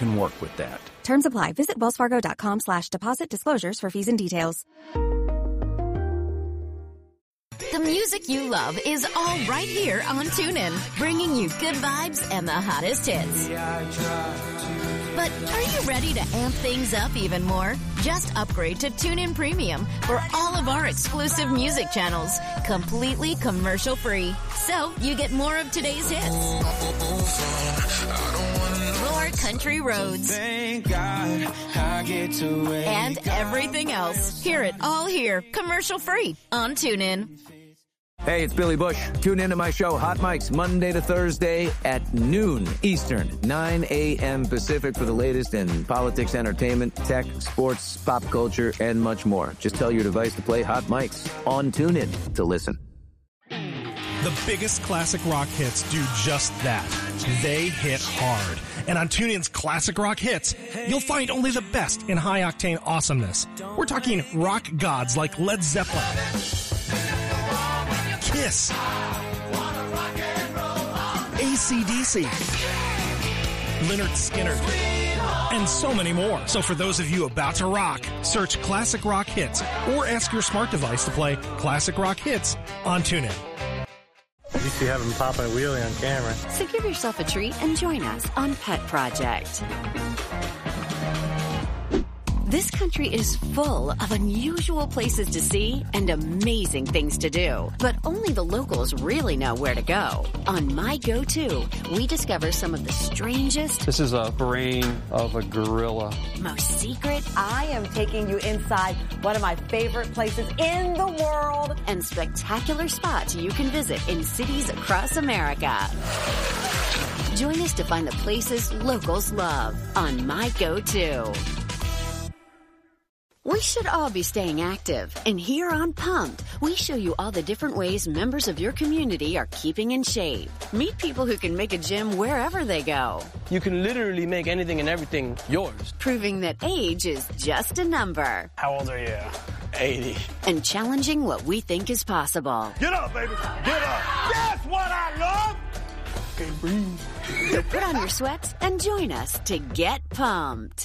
can work with that. Terms apply. Visit wellsfargo.com/deposit disclosures for fees and details. The music you love is all right here on TuneIn, bringing you good vibes and the hottest hits. But are you ready to amp things up even more? Just upgrade to TuneIn Premium for all of our exclusive music channels, completely commercial-free. So you get more of today's hits, more country roads, and everything else. Hear it all here, commercial-free on TuneIn. Hey, it's Billy Bush. Tune into my show, Hot Mics, Monday to Thursday at noon Eastern, 9 a.m. Pacific for the latest in politics, entertainment, tech, sports, pop culture, and much more. Just tell your device to play Hot Mics on TuneIn to listen. The biggest classic rock hits do just that. They hit hard. And on TuneIn's Classic Rock Hits, you'll find only the best in high-octane awesomeness. We're talking rock gods like Led Zeppelin, Kiss, AC/DC, Lynyrd Skynyrd, and so many more. So for those of you about to rock, search Classic Rock Hits or ask your smart device to play Classic Rock Hits on TuneIn. You see having Papa wheelie on camera. So give yourself a treat and join us on Pet Project. This country is full of unusual places to see and amazing things to do. But only the locals really know where to go. On My Go-To, we discover some of the strangest... This is a brain of a gorilla. ...most secret... I am taking you inside one of my favorite places in the world. ...and spectacular spots you can visit in cities across America. Join us to find the places locals love on My Go-To. We should all be staying active, and here on Pumped, we show you all the different ways members of your community are keeping in shape. Meet people who can make a gym wherever they go. You can literally make anything and everything yours. Proving that age is just a number. How old are you? 80. And challenging what we think is possible. Get up, baby. Get up. That's what I love. Okay, breathe. So put on your sweats and join us to get pumped.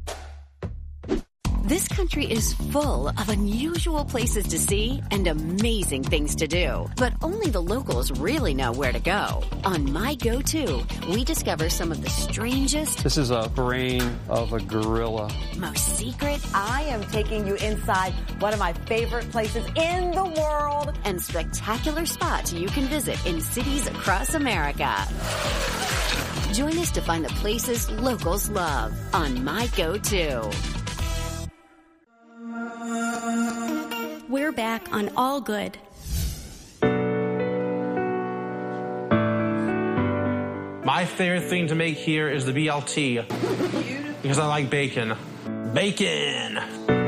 This country is full of unusual places to see and amazing things to do. But only the locals really know where to go. On My Go-To, we discover some of the strangest... This is a brain of a gorilla. ...most secret... I am taking you inside one of my favorite places in the world. ...and spectacular spots you can visit in cities across America. Join us to find the places locals love on My Go-To. We're back on All Good. My favorite thing to make here is the BLT because I like bacon. Bacon!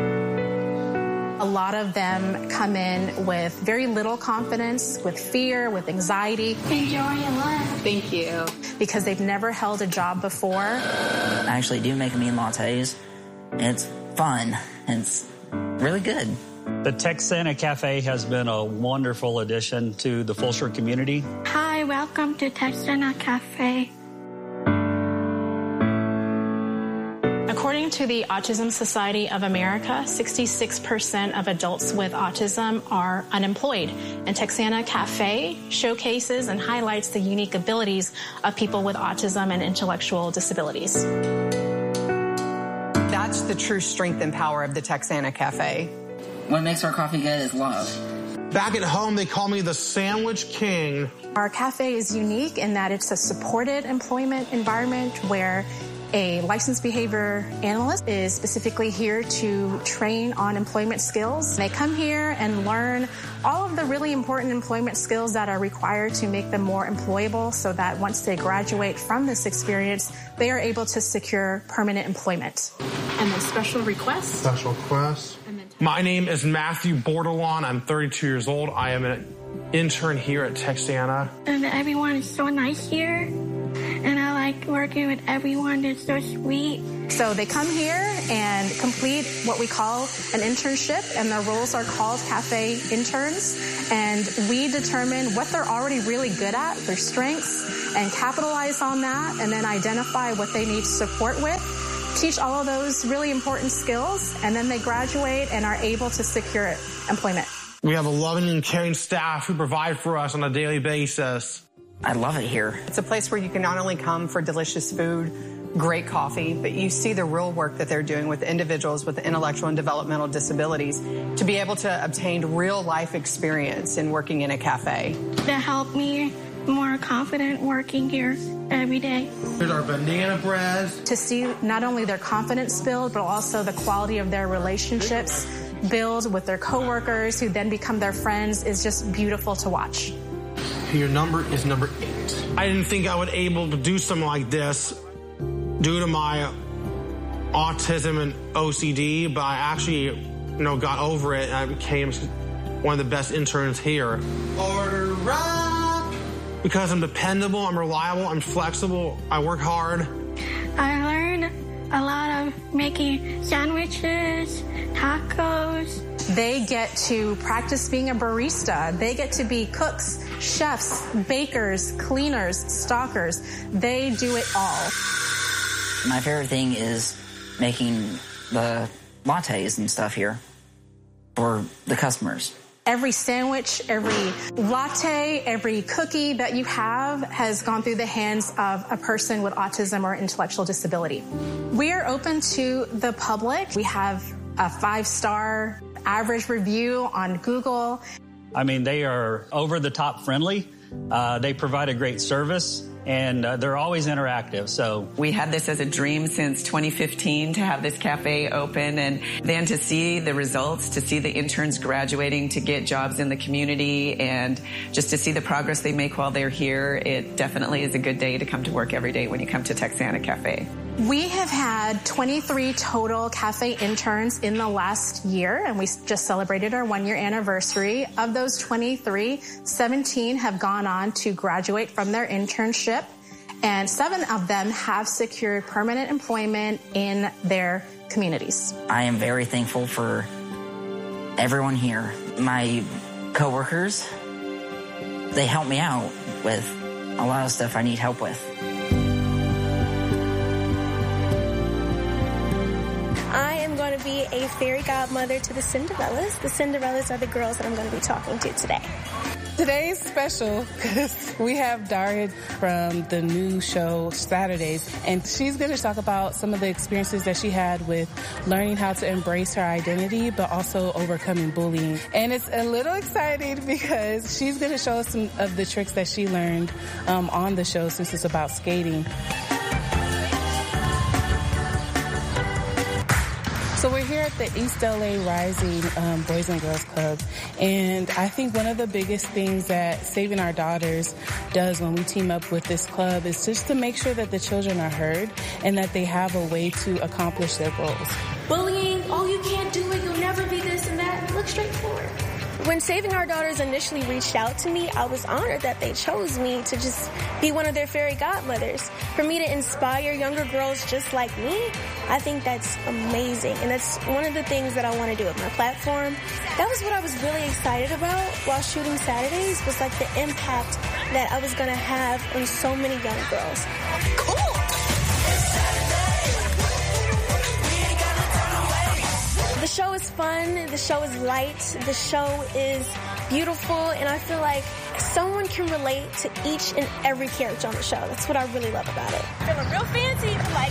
A lot of them come in with very little confidence, with fear, with anxiety. Enjoy your lunch. Thank you. Because they've never held a job before. I actually do make mean lattes. It's fun. It's really good. The Texana Cafe has been a wonderful addition to the Fulshire community. Hi, welcome to Texana Cafe. According to the Autism Society of America, 66% of adults with autism are unemployed. And Texana Cafe showcases and highlights the unique abilities of people with autism and intellectual disabilities. That's the true strength and power of the Texana Cafe. What makes our coffee good is love. Back at home, they call me the Sandwich King. Our cafe is unique in that it's a supported employment environment where a licensed behavior analyst is specifically here to train on employment skills. They come here and learn all of the really important employment skills that are required to make them more employable so that once they graduate from this experience, they are able to secure permanent employment. And then special requests. Special requests. My name is Matthew Bordelon. I'm 32 years old. I am an intern here at Texana. And everyone is so nice here. And I like working with everyone. They're so sweet. So they come here and complete what we call an internship, and their roles are called cafe interns. And we determine what they're already really good at, their strengths, and capitalize on that and then identify what they need support with, teach all of those really important skills, and then they graduate and are able to secure employment. We have a loving and caring staff who provide for us on a daily basis. I love it here. It's a place where you can not only come for delicious food, great coffee, but you see the real work that they're doing with individuals with intellectual and developmental disabilities to be able to obtain real life experience in working in a cafe. That helped me more confident working here every day. Here's our banana bread. To see not only their confidence build, but also the quality of their relationships build with their coworkers who then become their friends is just beautiful to watch. Your number is number 8. I didn't think I would be able to do something like this due to my autism and OCD, but I actually, got over it and I became one of the best interns here. Order up! Because I'm dependable, I'm reliable, I'm flexible, I work hard. I learned a lot of making sandwiches, tacos. They get to practice being a barista. They get to be cooks, chefs, bakers, cleaners, stockers. They do it all. My favorite thing is making the lattes and stuff here for the customers. Every sandwich, every latte, every cookie that you have has gone through the hands of a person with autism or intellectual disability. We are open to the public. We have a 5-star average review on Google. I mean, they are over-the-top friendly. They provide a great service, and they're always interactive. So we had this as a dream since 2015 to have this cafe open, and then to see the results, to see the interns graduating to get jobs in the community, and just to see the progress they make while they're here, it definitely is a good day to come to work every day when you come to Texana Cafe. We have had 23 total cafe interns in the last year, and we just celebrated our 1-year anniversary. Of those 23, 17 have gone on to graduate from their internship, and 7 of them have secured permanent employment in their communities. I am very thankful for everyone here. My coworkers, they help me out with a lot of stuff I need help with. I am going to be a fairy godmother to the Cinderellas. The Cinderellas are the girls that I'm going to be talking to today. Today's special because we have Daria from the new show Saturdays, and she's going to talk about some of the experiences that she had with learning how to embrace her identity, but also overcoming bullying. And it's a little exciting because she's going to show us some of the tricks that she learned on the show, since it's about skating. So we're here at the East LA Rising Boys and Girls Club, and I think one of the biggest things that Saving Our Daughters does when we team up with this club is just to make sure that the children are heard and that they have a way to accomplish their goals. Bullying, oh, you can't do it, you'll never be this and that, look straightforward. When Saving Our Daughters initially reached out to me, I was honored that they chose me to just be one of their fairy godmothers. For me to inspire younger girls just like me, I think that's amazing. And that's one of the things that I want to do with my platform. That was what I was really excited about while shooting Saturdays, was like the impact that I was going to have on so many young girls. Cool! The show is fun, the show is light, the show is beautiful, and I feel like someone can relate to each and every character on the show. That's what I really love about it. Feeling real fancy, like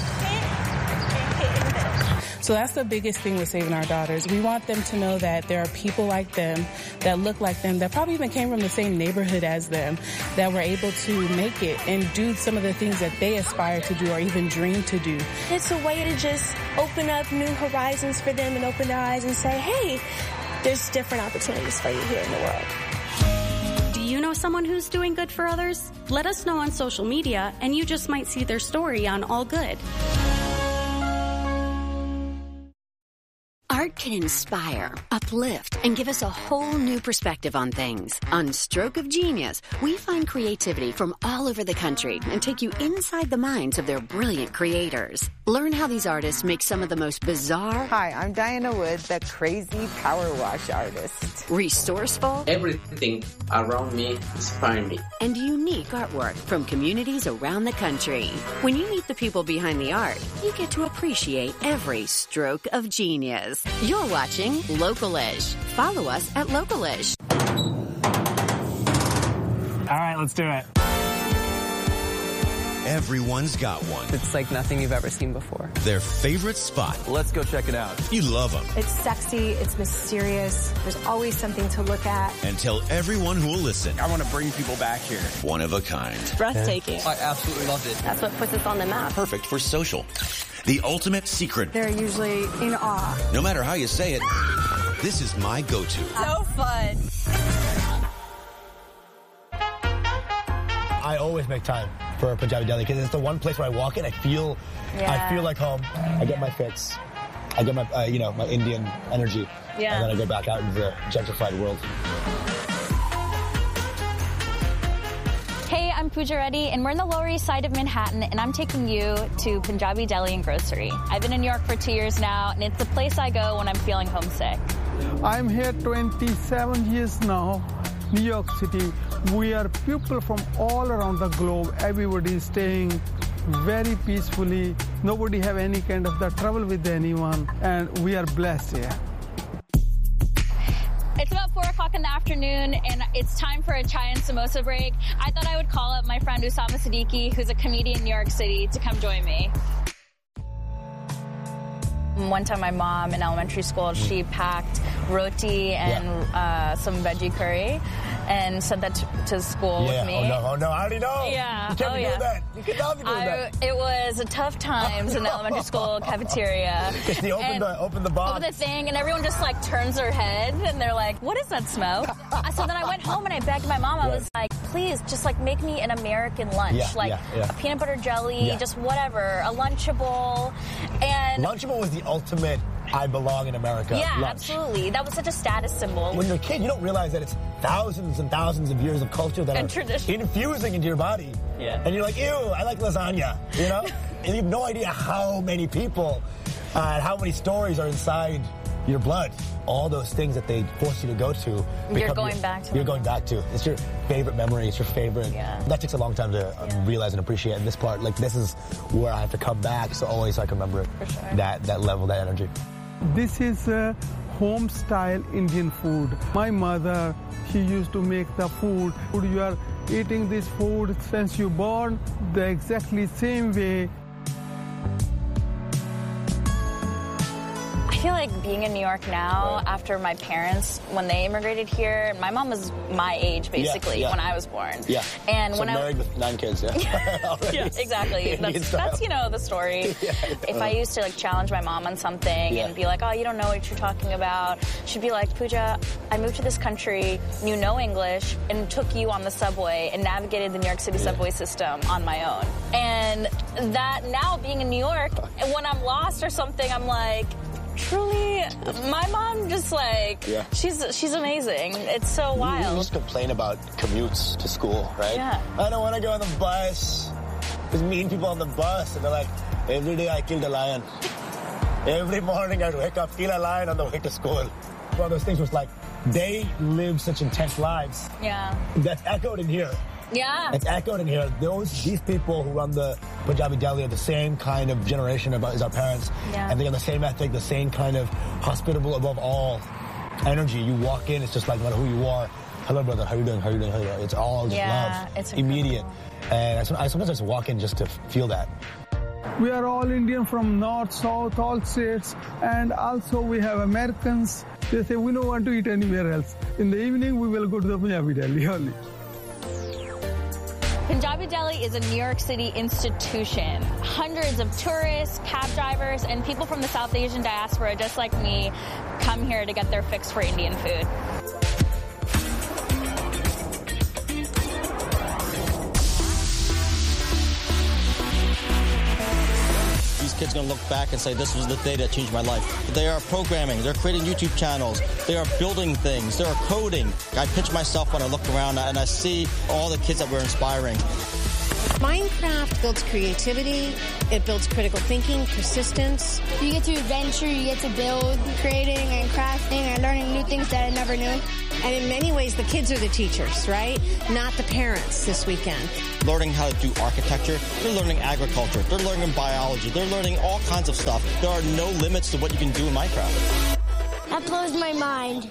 So that's the biggest thing with Saving Our Daughters. We want them to know that there are people like them, that look like them, that probably even came from the same neighborhood as them, that were able to make it and do some of the things that they aspire to do or even dream to do. It's a way to just open up new horizons for them and open their eyes and say, hey, there's different opportunities for you here in the world. Do you know someone who's doing good for others? Let us know on social media, and you just might see their story on All Good. Are Art can inspire, uplift, and give us a whole new perspective on things. On Stroke of Genius, we find creativity from all over the country and take you inside the minds of their brilliant creators. Learn how these artists make some of the most bizarre... Hi, I'm Diana Wood, the crazy power wash artist. Resourceful... Everything around me inspires me. And unique artwork from communities around the country. When you meet the people behind the art, you get to appreciate every stroke of genius. You're watching Localish. Follow us at Localish. All right, let's do it. Everyone's got one. It's like nothing you've ever seen before. Their favorite spot. Let's go check it out. You love them. It's sexy. It's mysterious. There's always something to look at. And tell everyone who will listen. I want to bring people back here. One of a kind. Breathtaking. I absolutely loved it. That's what puts us on the map. Perfect for social. The ultimate secret. They're usually in awe. No matter how you say it, this is my go-to. So fun. I always make time for Punjabi Deli because it's the one place where I walk in, I feel like home. I get my fix. I get my, my Indian energy. Yeah. And then I go back out into the gentrified world. Hey, I'm Pooja Reddy, and we're in the Lower East Side of Manhattan, and I'm taking you to Punjabi Deli and Grocery. I've been in New York for 2 years now, and it's the place I go when I'm feeling homesick. I'm here 27 years now, New York City. We are people from all around the globe. Everybody is staying very peacefully. Nobody have any kind of the trouble with anyone, and we are blessed here. It's about 4 o'clock in the afternoon, and it's time for a chai and samosa break. I thought I would call up my friend Usama Siddiqui, who's a comedian in New York City, to come join me. One time my mom in elementary school, she packed roti and some veggie curry and sent that to school with me. Oh no, I already know. Yeah. You can't be doing that. You cannot be doing that. It was a tough times in the elementary school cafeteria. Because they open the box. Open the thing, and everyone just like turns their head, and they're like, what is that smoke? So then I went home and I begged my mom. I was like, please, just like make me an American lunch. A peanut butter jelly, just whatever, a Lunchable. And Lunchable was the ultimate I belong in America. Yeah, lunch. Absolutely. That was such a status symbol. When you're a kid, you don't realize that it's thousands and thousands of years of culture that are infusing into your body. Yeah. And you're like, ew, I like lasagna, you know? And you have no idea how many people and how many stories are inside your blood. All those things that they force you to go to. You're going back to. You're going back to. It's your favorite memory. It's your favorite. Yeah. That takes a long time to realize and appreciate. And this part, like, this is where I have to come back so I can remember it. For sure. That level, that energy. This is home-style Indian food. My mother, she used to make the food. You are eating this food since you born the exactly same way. I feel like being in New York now, after my parents, when they immigrated here, my mom was my age, basically, when I was born. Yeah. And so when married with 9 kids, yeah, exactly. That's the story. If I used to like challenge my mom on something and be like, oh, you don't know what you're talking about, she'd be like, Pooja, I moved to this country, knew no English, and took you on the subway and navigated the New York City subway system on my own. And that now being in New York, and when I'm lost or something, I'm like, truly, my mom just like, she's amazing. It's so wild. You just complain about commutes to school, right? Yeah. I don't want to go on the bus. There's mean people on the bus, and they're like, every day I killed a lion. Every morning I'd wake up, kill a lion on the way to school. One of those things was like, they live such intense lives. Yeah. That's echoed in here. Yeah. It's echoed in here. These people who run the Punjabi Deli are the same kind of generation as our parents. Yeah. And they have the same ethic, the same kind of hospitable, above all, energy. You walk in, it's just like no matter who you are. Hello, brother. How you doing? How you doing? How you doing? It's all just love. It's immediate. And I sometimes just walk in just to feel that. We are all Indian from north, south, all states. And also we have Americans. They say we don't want to eat anywhere else. In the evening, we will go to the Punjabi Deli only. Punjabi Deli is a New York City institution. Hundreds of tourists, cab drivers, and people from the South Asian diaspora just like me come here to get their fix for Indian food. These kids are going to look back and say, this was the day that changed my life. They are programming. They're creating YouTube channels. They are building things. They are coding. I pinch myself when I look around and I see all the kids that we're inspiring. Minecraft builds creativity, it builds critical thinking, persistence. You get to adventure, you get to build, creating and crafting and learning new things that I never knew. And in many ways, the kids are the teachers, right? Not the parents this weekend. Learning how to do architecture, they're learning agriculture, they're learning biology, they're learning all kinds of stuff. There are no limits to what you can do in Minecraft. That blows my mind.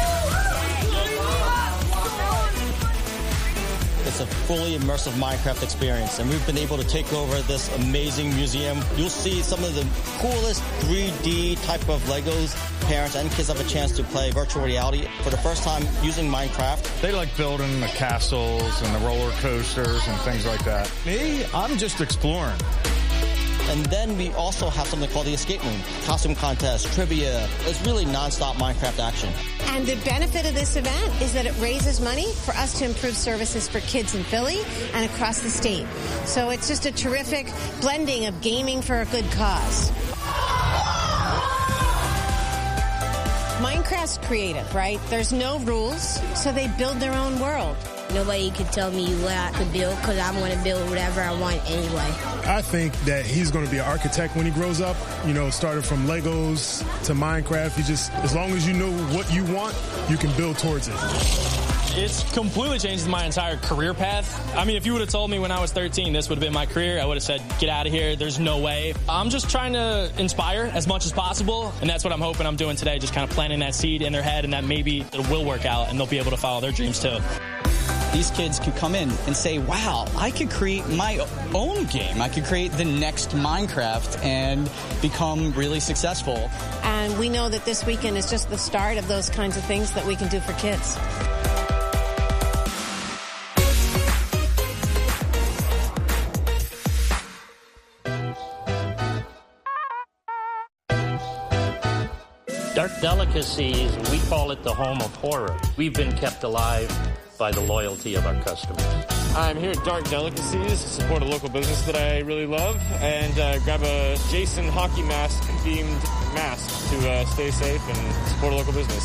It's a fully immersive Minecraft experience, and we've been able to take over this amazing museum. You'll see some of the coolest 3D type of Legos. Parents and kids have a chance to play virtual reality for the first time using Minecraft. They like building the castles and the roller coasters and things like that. Me, I'm just exploring. And then we also have something called the Escape Room. Costume contest, trivia. It's really nonstop Minecraft action. And the benefit of this event is that it raises money for us to improve services for kids in Philly and across the state. So it's just a terrific blending of gaming for a good cause. Minecraft's creative, right? There's no rules, so they build their own world. Nobody could tell me what I could build because I'm going to build whatever I want anyway. I think that he's going to be an architect when he grows up. You know, started from Legos to Minecraft. You just, as long as you know what you want, you can build towards it. It's completely changed my entire career path. I mean, if you would have told me when I was 13 this would have been my career, I would have said, get out of here, there's no way. I'm just trying to inspire as much as possible, and that's what I'm hoping I'm doing today, just kind of planting that seed in their head and that maybe it will work out and they'll be able to follow their dreams too. These kids could come in and say, wow, I could create my own game. I could create the next Minecraft and become really successful. And we know that this weekend is just the start of those kinds of things that we can do for kids. Dark Delicacies, we call it the home of horror. We've been kept alive by the loyalty of our customers. I'm here at Dark Delicacies to support a local business that I really love and grab a Jason hockey mask themed mask to stay safe and support a local business.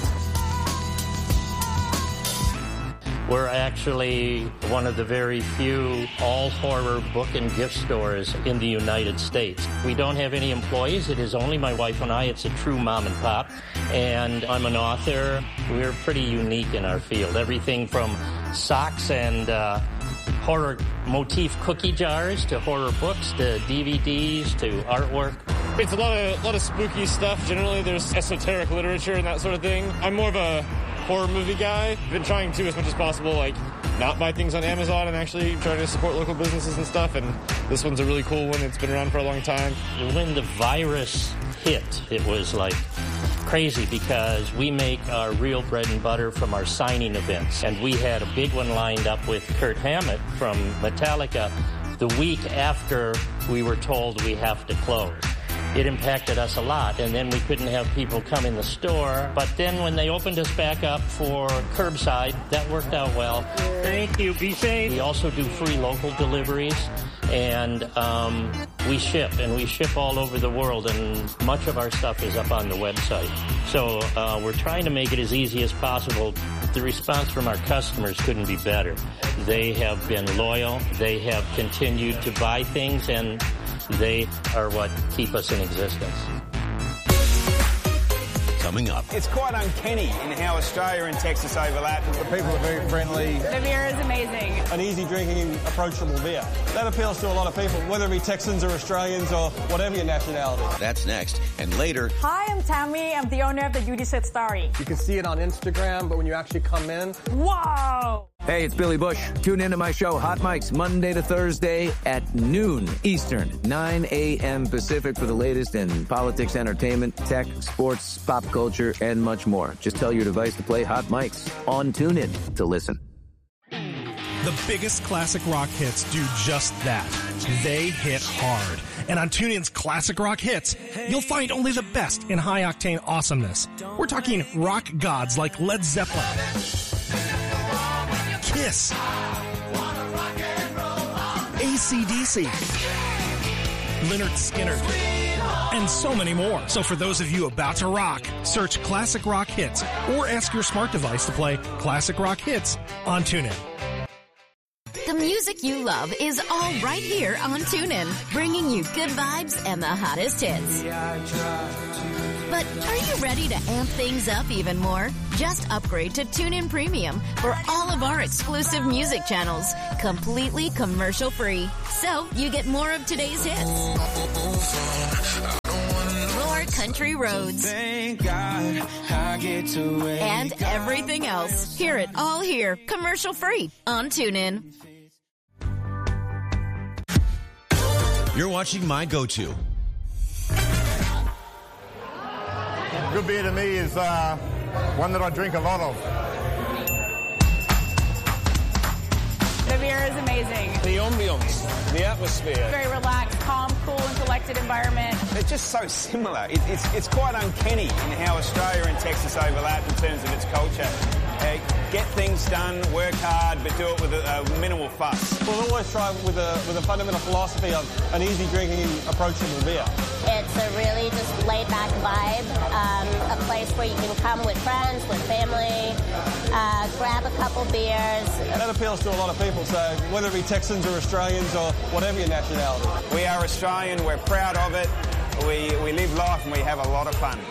We're actually one of the very few all-horror book and gift stores in the United States. We don't have any employees. It is only my wife and I. It's a true mom and pop. And I'm an author. We're pretty unique in our field. Everything from socks and horror motif cookie jars to horror books to DVDs to artwork. It's a lot of spooky stuff. Generally, there's esoteric literature and that sort of thing. I'm more of a horror movie guy. I've been trying to, as much as possible, like, not buy things on Amazon and actually trying to support local businesses and stuff. And this one's a really cool one. It's been around for a long time. When the virus hit, it was like crazy because we make our real bread and butter from our signing events. And we had a big one lined up with Kirk Hammett from Metallica the week after we were told we have to close. It impacted us a lot, and then we couldn't have people come in the store. But then when they opened us back up for curbside, that worked out well. Thank you. Be safe. We also do free local deliveries, and we ship all over the world, and much of our stuff is up on the website. So we're trying to make it as easy as possible. The response from our customers couldn't be better. They have been loyal. They have continued to buy things, and they are what keep us in existence. Coming up. It's quite uncanny in how Australia and Texas overlap. The people are very friendly. The beer is amazing. An easy drinking, approachable beer. That appeals to a lot of people, whether it be Texans or Australians or whatever your nationality. That's next. And later... Hi, I'm Tammy. I'm the owner of the Judy Said Story. You can see it on Instagram, but when you actually come in... Wow! Hey, it's Billy Bush. Tune into my show, Hot Mics, Monday to Thursday at noon Eastern, 9 a.m. Pacific for the latest in politics, entertainment, tech, sports, pop culture, and much more. Just tell your device to play Hot Mics on TuneIn to listen. The biggest classic rock hits do just that. They hit hard. And on TuneIn's Classic Rock Hits, you'll find only the best in high-octane awesomeness. We're talking rock gods like Led Zeppelin, Kiss, AC/DC, Lynyrd Skynyrd, and so many more. So for those of you about to rock, search Classic Rock Hits or ask your smart device to play Classic Rock Hits on TuneIn. The music you love is all right here on TuneIn, bringing you good vibes and the hottest hits. But are you ready to amp things up even more? Just upgrade to TuneIn Premium for all of our exclusive music channels, completely commercial-free. So you get more of today's hits, more country roads, and everything else. Hear it all here, commercial-free on TuneIn. You're watching My Go-To. Good beer to me is one that I drink a lot of. The beer is amazing. The ambience, the atmosphere. Very relaxed, calm, cool, and collected environment. They're just so similar. It's quite uncanny in how Australia and Texas overlap in terms of its culture. Get things done, work hard, but do it with a minimal fuss. We'll always try with a fundamental philosophy of an easy drinking, approachable beer. It's a really just laid-back vibe, a place where you can come with friends, with family, grab a couple beers. That appeals to a lot of people, so whether it be Texans or Australians or whatever your nationality. We are Australian, we're proud of it, we live life and we have a lot of fun.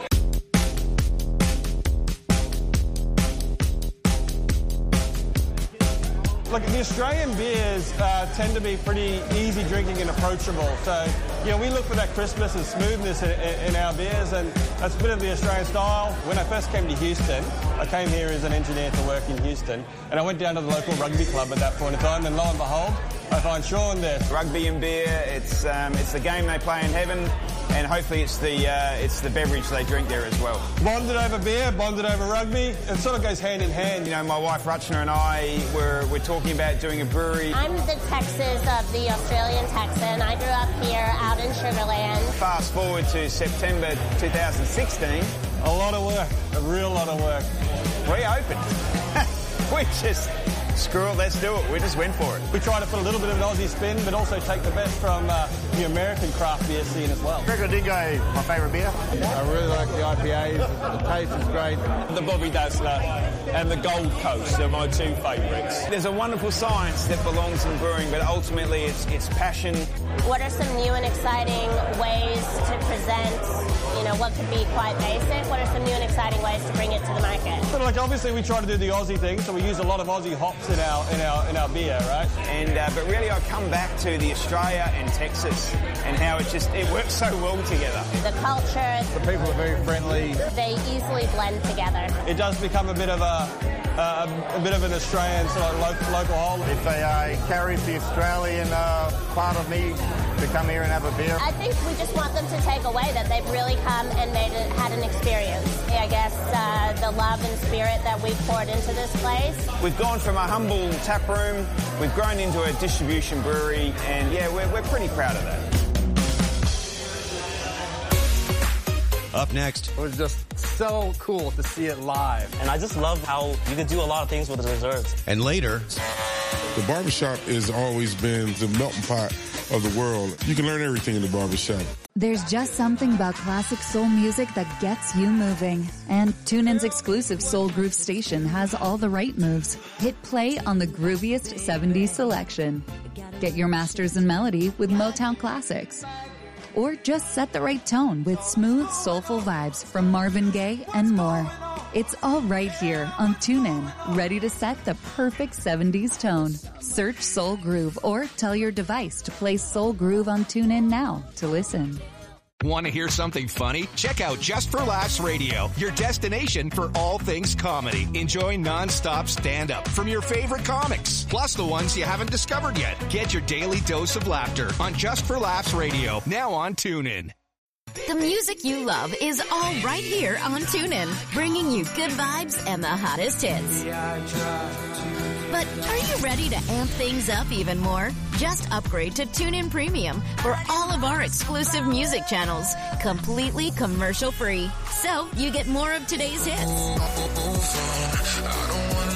Look, the Australian beers tend to be pretty easy drinking and approachable. So, we look for that crispness and smoothness in our beers, and that's a bit of the Australian style. When I first came to Houston, I came here as an engineer to work in Houston, and I went down to the local rugby club at that point in time, and lo and behold, I find Sean there. Rugby and beer, it's the game they play in heaven, and hopefully it's the beverage they drink there as well. Bonded over beer, bonded over rugby. It sort of goes hand in hand. My wife Rachna and I we're talking about doing a brewery. I'm the Texas of the Australian Texan. I grew up here out in Sugar Land. Fast forward to September 2016. A lot of work, a real lot of work. We opened. We just... Screw it, let's do it. We just went for it. We try to put a little bit of an Aussie spin, but also take the best from the American craft beer scene as well. Gregor Dingo, my favourite beer. I really like the IPAs. The taste is great. The Bobby Dazzler and the Gold Coast are my two favourites. There's a wonderful science that belongs in brewing, but ultimately it's passion. What are some new and exciting ways to present, what could be quite basic? What are some new and exciting ways to bring it to the market? But obviously we try to do the Aussie thing, so we use a lot of Aussie hops in our beer, right? And but really I come back to the Australia and Texas and how it works so well together. The culture. The people are very friendly. They easily blend together. It does become a bit of an Australian sort of local hole. If they encourage the Australian part of me to come here and have a beer. I think we just want them to take away that they've really come and had an experience. I guess the love and spirit that we've poured into this place. We've gone from a humble tap room, we've grown into a distribution brewery, and we're pretty proud of that. Up next. It was just so cool to see it live. And I just love how you can do a lot of things with the reserves. And later. The barbershop has always been the melting pot of the world. You can learn everything in the barbershop. There's just something about classic soul music that gets you moving. And TuneIn's exclusive Soul Groove station has all the right moves. Hit play on the grooviest 70s selection. Get your masters in melody with Motown classics. Or just set the right tone with smooth, soulful vibes from Marvin Gaye and more. It's all right here on TuneIn, ready to set the perfect 70s tone. Search Soul Groove or tell your device to play Soul Groove on TuneIn now to listen. Want to hear something funny? Check out Just for Laughs Radio, your destination for all things comedy. Enjoy non-stop stand-up from your favorite comics, plus the ones you haven't discovered yet. Get your daily dose of laughter on Just for Laughs Radio, now on TuneIn. The music you love is all right here on TuneIn, bringing you good vibes and the hottest hits. But are you ready to amp things up even more? Just upgrade to TuneIn Premium for all of our exclusive music channels, completely commercial-free. So you get more of today's hits, more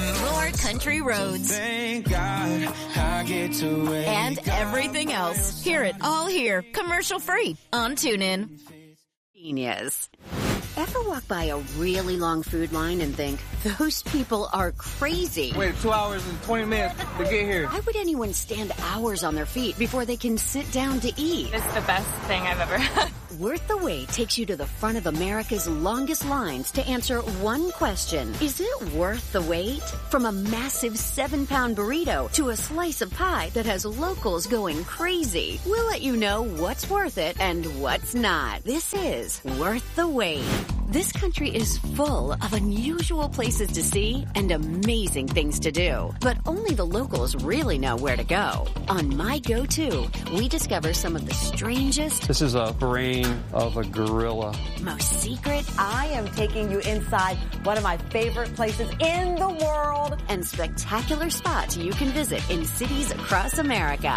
our country roads. Thank God I get to wake And everything else. Hear it all here, commercial free on TuneIn. Genius. Ever walk by a really long food line and think, those people are crazy? Wait 2 hours and 20 minutes to get here. Why would anyone stand hours on their feet before they can sit down to eat? It's the best thing I've ever had. Worth the Wait takes you to the front of America's longest lines to answer one question. Is it worth the wait? From a massive 7-pound burrito to a slice of pie that has locals going crazy. We'll let you know what's worth it and what's not. This is Worth the Wait. This country is full of unusual places to see and amazing things to do. But only the locals really know where to go. On My Go-To, we discover some of the strangest... This is a brain of a gorilla. Most secret... I am taking you inside one of my favorite places in the world. And spectacular spots you can visit in cities across America.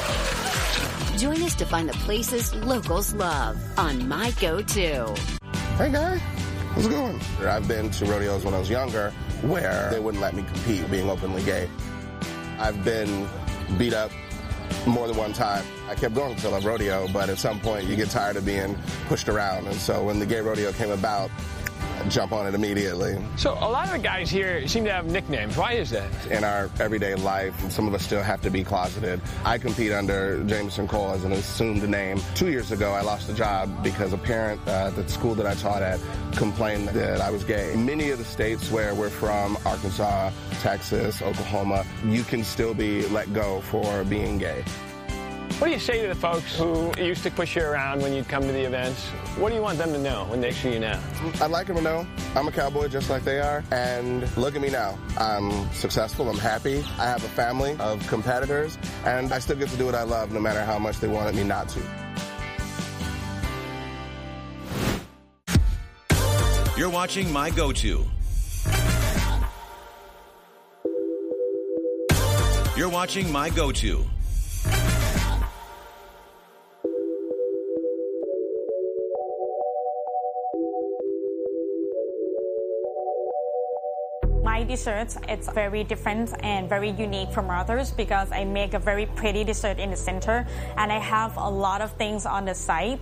Join us to find the places locals love on My Go-To. Hey, guy. How's it going? I've been to rodeos when I was younger where they wouldn't let me compete being openly gay. I've been beat up more than one time. I kept going until a rodeo, but at some point you get tired of being pushed around. And so when the gay rodeo came about, I jump on it immediately. So a lot of the guys here seem to have nicknames. Why is that? In our everyday life, some of us still have to be closeted. I compete under Jameson Cole as an assumed name. 2 years ago, I lost a job because a parent at the school that I taught at complained that I was gay. In many of the states where we're from, Arkansas, Texas, Oklahoma, you can still be let go for being gay. What do you say to the folks who used to push you around when you'd come to the events? What do you want them to know when they see you now? I'd like them to know I'm a cowboy just like they are. And look at me now. I'm successful. I'm happy. I have a family of competitors. And I still get to do what I love no matter how much they wanted me not to. You're watching My Go-To. You're watching My Go-To. My desserts, it's very different and very unique from others because I make a very pretty dessert in the center and I have a lot of things on the side.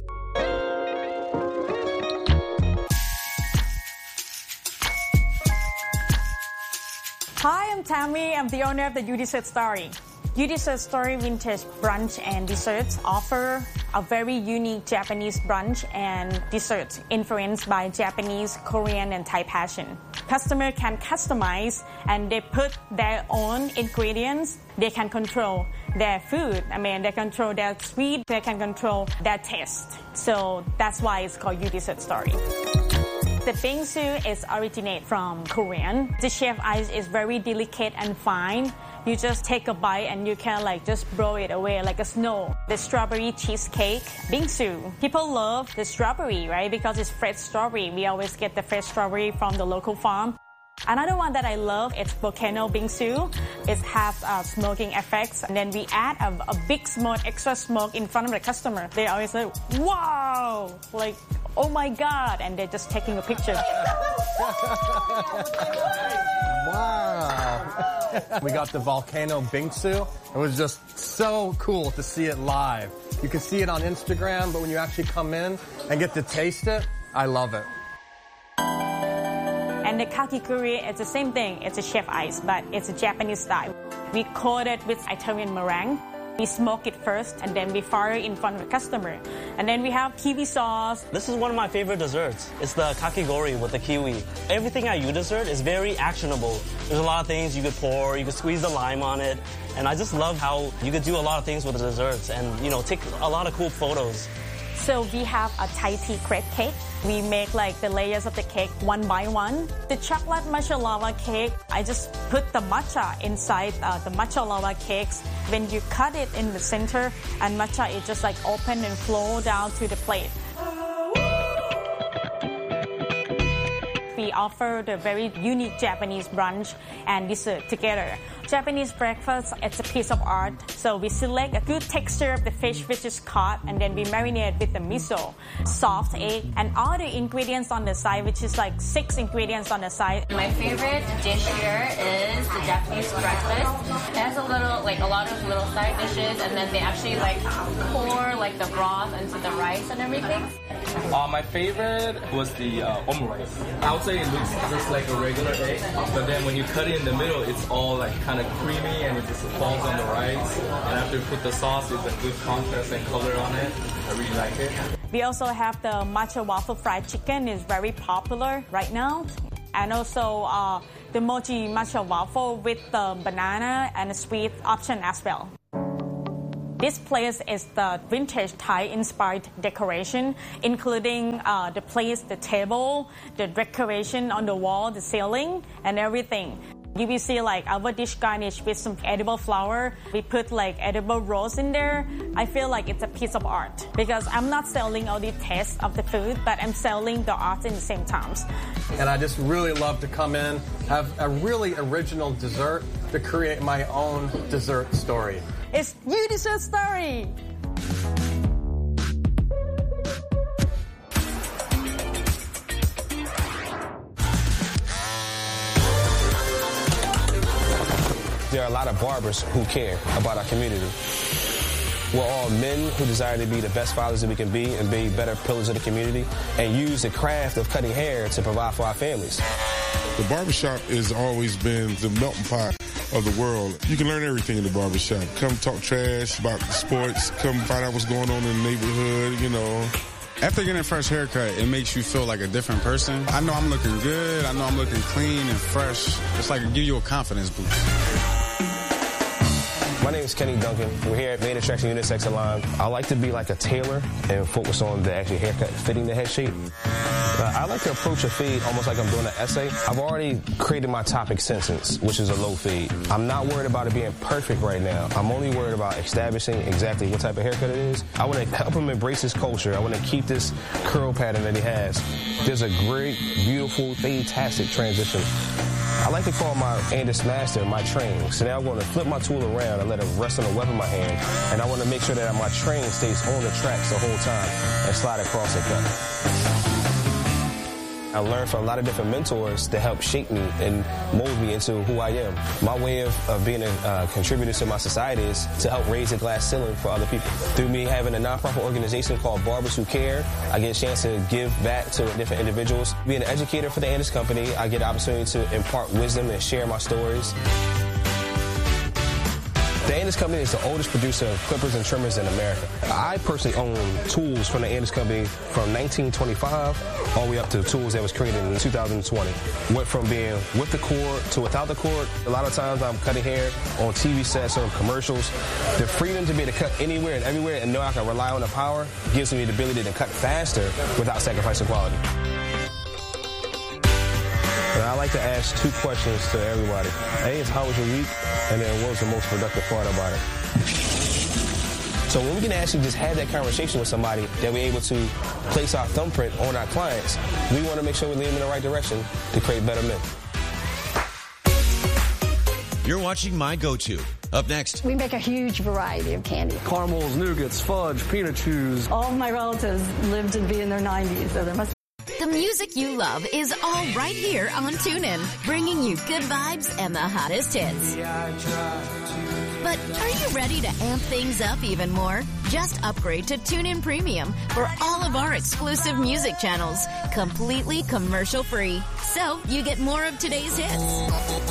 Hi, I'm Tammy. I'm the owner of the You Dessert Story. You Dessert Story Vintage Brunch and Desserts offer a very unique Japanese brunch and desserts influenced by Japanese, Korean, and Thai passion. Customer can customize and they put their own ingredients. They can control their food. They control their sweet. They can control their taste. So that's why it's called You Dessert Story. The bingsu is originate from Korean. The chef ice is very delicate and fine. You just take a bite and you can just blow it away like a snow. The strawberry cheesecake, bingsu. People love the strawberry, right? Because it's fresh strawberry. We always get the fresh strawberry from the local farm. Another one that I love is volcano bingsu. It has smoking effects. And then we add a big smoke, extra smoke in front of the customer. They always say, wow, oh my God. And they're just taking a picture. Wow. We got the volcano bingsu. It was just so cool to see it live. You can see it on Instagram, but when you actually come in and get to taste it, I love it. And the kakiguri, it's the same thing. It's a chef ice, but it's a Japanese style. We coat it with Italian meringue. We smoke it first, and then we fire it in front of the customer. And then we have kiwi sauce. This is one of my favorite desserts. It's the kakigori with the kiwi. Everything at You Dessert is very actionable. There's a lot of things you could pour, you could squeeze the lime on it. And I just love how you could do a lot of things with the desserts and, take a lot of cool photos. So we have a Thai tea crepe cake. We make the layers of the cake one by one. The chocolate matcha lava cake, I just put the matcha inside the matcha lava cakes. When you cut it in the center and matcha is just open and flow down to the plate. we offer the very unique Japanese brunch and dessert together. Japanese breakfast, it's a piece of art. So we select a good texture of the fish which is caught, and then we marinate with the miso, soft egg, and all the ingredients on the side, which is like 6 ingredients on the side. My favorite dish here is the Japanese breakfast. It has a lot of little side dishes, and then they actually pour the broth into the rice and everything. My favorite was the omelette. I would say it looks just like a regular egg, but then when you cut it in the middle, it's all kind of creamy and it just falls on the rice. And after you put the sauce, it's a good contrast and color on it. I really like it. We also have the matcha waffle fried chicken. Is very popular right now. And also the mochi matcha waffle with the banana and a sweet option as well. This place is the vintage Thai-inspired decoration, including the place, the table, the decoration on the wall, the ceiling, and everything. You will see our dish garnish with some edible flower. We put edible rose in there. I feel like it's a piece of art because I'm not selling all the taste of the food, but I'm selling the art in the same time. And I just really love to come in, have a really original dessert to create my own dessert story. It's You Dessert Story! There are a lot of barbers who care about our community. We're all men who desire to be the best fathers that we can be and be better pillars of the community and use the craft of cutting hair to provide for our families. The barbershop has always been the melting pot of the world. You can learn everything in the barbershop. Come talk trash about the sports. Come find out what's going on in the neighborhood, After getting a fresh haircut, it makes you feel like a different person. I know I'm looking good. I know I'm looking clean and fresh. It's like it gives you a confidence boost. My name is Kenny Duncan. We're here at Main Attraction Unisex Salon. I like to be like a tailor and focus on the actual haircut fitting the head shape. I like to approach a fade almost like I'm doing an essay. I've already created my topic sentence, which is a low fade. I'm not worried about it being perfect right now. I'm only worried about establishing exactly what type of haircut it is. I want to help him embrace his culture. I want to keep this curl pattern that he has. There's a great, beautiful, fantastic transition. I like to call my Andis Master my train. So now I'm going to flip my tool around and let it rest on the web in my hand. And I want to make sure that my train stays on the tracks the whole time and slide across the cut. I learned from a lot of different mentors to help shape me and mold me into who I am. My way of being a contributor to my society is to help raise the glass ceiling for other people. Through me having a nonprofit organization called Barbers Who Care, I get a chance to give back to different individuals. Being an educator for the Andis Company, I get the opportunity to impart wisdom and share my stories. The Andis Company is the oldest producer of clippers and trimmers in America. I personally own tools from the Andis Company from 1925 all the way up to the tools that was created in 2020. Went from being with the cord to without the cord. A lot of times I'm cutting hair on TV sets or commercials. The freedom to be able to cut anywhere and everywhere and know I can rely on the power gives me the ability to cut faster without sacrificing quality. And I like to ask 2 questions to everybody. A is how was your week? And then what was the most productive part about it? So when we can actually just have that conversation with somebody that we're able to place our thumbprint on our clients, we want to make sure we lead them in the right direction to create better men. You're watching My Go-To. Up next. We make a huge variety of candy. Caramels, nougats, fudge, peanut chews. All of my relatives lived to be in their 90s, so there must. The music you love is all right here on TuneIn, bringing you good vibes and the hottest hits. But are you ready to amp things up even more? Just upgrade to TuneIn Premium for all of our exclusive music channels, completely commercial-free. So you get more of today's hits,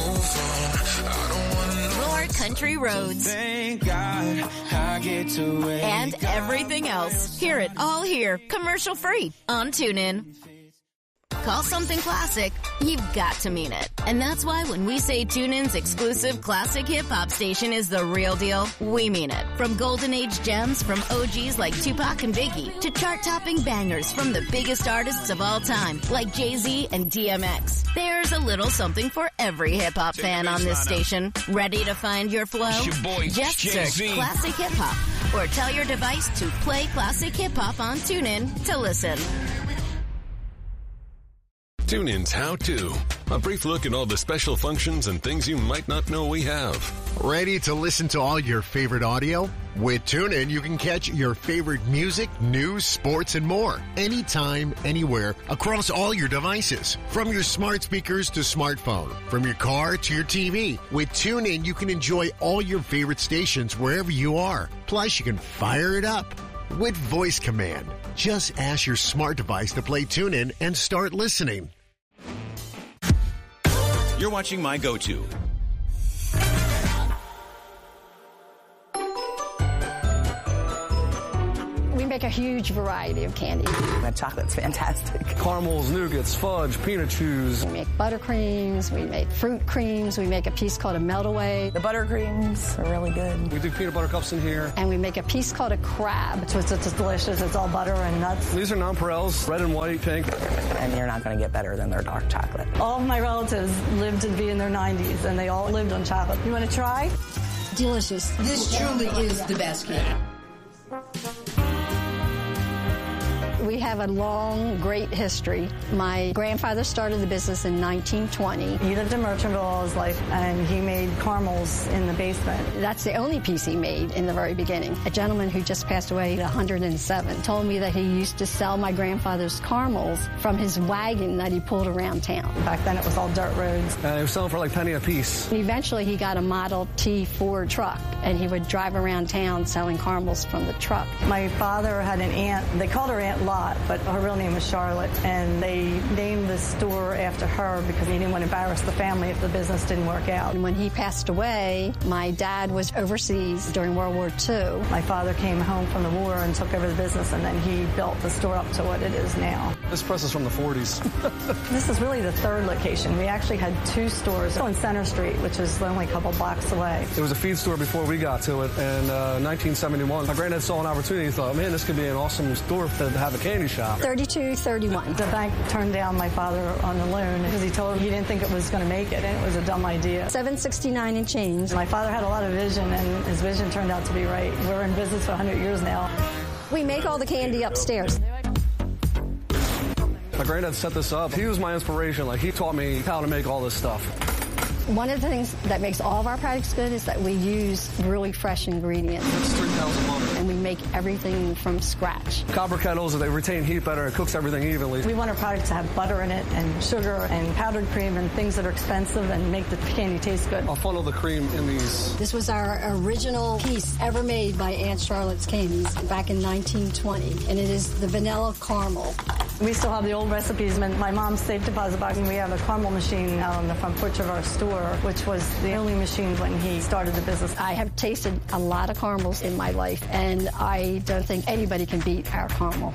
more country roads, Thank God I get to wake and everything else. Hear it all here, commercial-free on TuneIn. Call something classic, you've got to mean it. And that's why when we say TuneIn's exclusive classic hip-hop station is the real deal, we mean it. From golden age gems from OGs like Tupac and Biggie to chart-topping bangers from the biggest artists of all time like Jay-Z and DMX. There's a little something for every hip-hop fan on this station. Ready to find your flow? Just search Classic Hip-Hop or tell your device to play Classic Hip-Hop on TuneIn to listen. TuneIn's How To. A brief look at all the special functions and things you might not know we have. Ready to listen to all your favorite audio? With TuneIn, you can catch your favorite music, news, sports, and more. Anytime, anywhere, across all your devices. From your smart speakers to smartphone. From your car to your TV. With TuneIn, you can enjoy all your favorite stations wherever you are. Plus, you can fire it up with voice command. Just ask your smart device to play TuneIn and start listening. You're watching My Go-To. We make a huge variety of candy. The chocolate's fantastic. Caramels, nougats, fudge, peanut chews. We make buttercreams, we make fruit creams, we make a piece called a melt-away. The buttercreams are really good. We do peanut butter cups in here. And we make a piece called a crab. So it's delicious. It's all butter and nuts. These are nonpareils, red and white, pink. And you're not going to get better than their dark chocolate. All of my relatives lived to be in their 90s, and they all lived on chocolate. You want to try? Delicious. This truly is the best candy. We have a long, great history. My grandfather started the business in 1920. He lived in Merchantville all his life, and he made caramels in the basement. That's the only piece he made in the very beginning. A gentleman who just passed away at 107 told me that he used to sell my grandfather's caramels from his wagon that he pulled around town. Back then it was all dirt roads. And he was selling for like penny a piece. Eventually he got a Model T Ford truck, and he would drive around town selling caramels from the truck. My father had an aunt. They called her Aunt Lot, but her real name was Charlotte, and they named the store after her because he didn't want to embarrass the family if the business didn't work out. And when he passed away, my dad was overseas during World War II. My father came home from the war and took over the business, and then he built the store up to what it is now. This press is from the 40s. This is really the third location. We actually had two stores on Center Street, which is only a couple blocks away. It was a feed store before we got to it, and 1971. My granddad saw an opportunity. He thought, man, this could be an awesome store to have a candy shop. 3231. The bank turned down my father on the loan because he told him he didn't think it was going to make it, and it was a dumb idea. 769 and change. My father had a lot of vision, and his vision turned out to be right. We're in business for 100 years now. We make all the candy upstairs. My granddad set this up. He was my inspiration. Like, he taught me how to make all this stuff. One of the things that makes all of our products good is that we use really fresh ingredients. It's 3,000 water. And we make everything from scratch. Copper kettles, they retain heat better. It cooks everything evenly. We want our products to have butter in it and sugar and powdered cream and things that are expensive and make the candy taste good. I'll funnel the cream in these. This was our original piece ever made by Aunt Charlotte's Candies back in 1920. And it is the vanilla caramel. We still have the old recipes. My mom's safe deposit box, and we have a caramel machine out on the front porch of our store, which was the only machine when he started the business. I have tasted a lot of caramels in my life, and I don't think anybody can beat our caramel.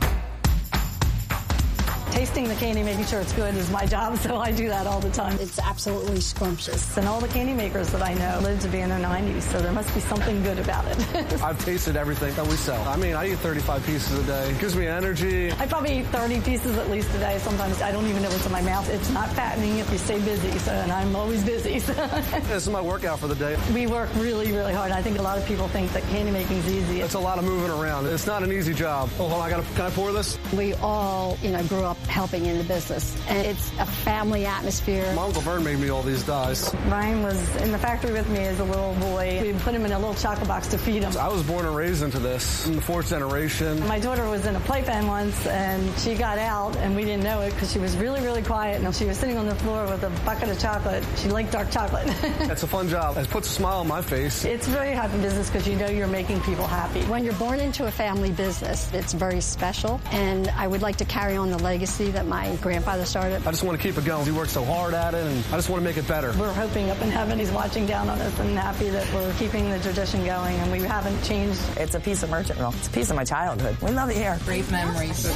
Tasting the candy, making sure it's good is my job, so I do that all the time. It's absolutely scrumptious. And all the candy makers that I know live to be in their 90s, so there must be something good about it. I've tasted everything that we sell. I mean, I eat 35 pieces a day. It gives me energy. I probably eat 30 pieces at least a day. Sometimes I don't even know what's in my mouth. It's not fattening if you stay busy, and I'm always busy. So. This is my workout for the day. We work really, really hard. I think a lot of people think that candy making is easy. It's a lot of moving around. It's not an easy job. Oh, hold on, can I pour this? We all, grew up helping in the business, and it's a family atmosphere. My Uncle Vern made me all these dyes. Ryan was in the factory with me as a little boy. We put him in a little chocolate box to feed him. I was born and raised into this. I'm the fourth generation. My daughter was in a playpen once, and she got out, and we didn't know it because she was really, really quiet, and she was sitting on the floor with a bucket of chocolate. She liked dark chocolate. It's a fun job. It puts a smile on my face. It's really happy business because you know you're making people happy. When you're born into a family business, it's very special, and I would like to carry on the legacy that my grandfather started. I just want to keep it going. He worked so hard at it, and I just want to make it better. We're hoping up in heaven he's watching down on us, and happy that we're keeping the tradition going, and we haven't changed. It's a piece of Merchantville. It's a piece of my childhood. We love it here. Great memories.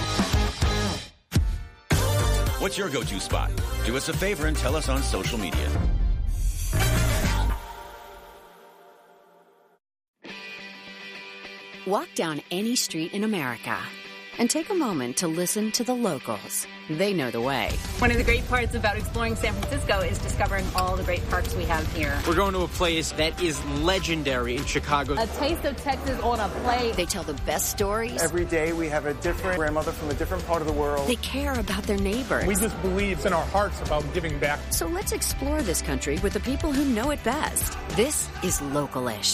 What's your go-to spot? Do us a favor and tell us on social media. Walk down any street in America. and take a moment to listen to the locals. They know the way. One of the great parts about exploring San Francisco is discovering all the great parks we have here. We're going to a place that is legendary in Chicago. A taste of Texas on a plate. They tell the best stories. Every day we have a different grandmother from a different part of the world. They care about their neighbors. We just believe in our hearts about giving back. So let's explore this country with the people who know it best. This is Local-ish.